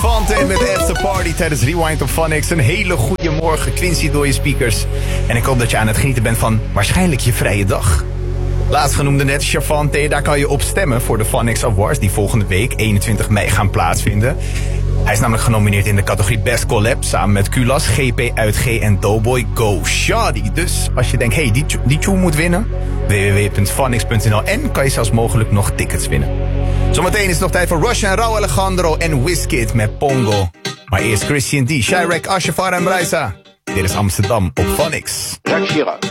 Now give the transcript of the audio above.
Fontaine met After Party tijdens Rewind op Phonics. Een hele goede morgen, Quincy door je speakers. En ik hoop dat je aan het genieten bent van waarschijnlijk je vrije dag. Laatstgenoemde net, Chavante, daar kan je op stemmen voor de Phonics Awards die volgende week 21 mei gaan plaatsvinden. Hij is namelijk genomineerd in de categorie Best Collab samen met Kulas, GP Uitg en Doughboy Go Shawty. Dus als je denkt, hey, die tune moet winnen, www.phonics.nl en kan je zelfs mogelijk nog tickets winnen. Zometeen is het nog tijd voor Rush en Rauw Alejandro en Wizkid met Pongo. Maar eerst Christian D, Chirac, Ashafar en Braisa. Dit is Amsterdam op Phonics. Jacques Chirac.